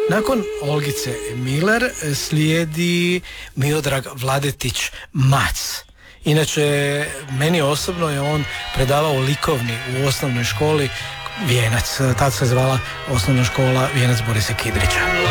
Nakon Olgice Miller slijedi Miodrag Vladetić Mac. Inače, meni osobno je on predavao likovni u osnovnoj školi Vijenac. Tad se zvala osnovna škola Vijenac Borisa Kidrića.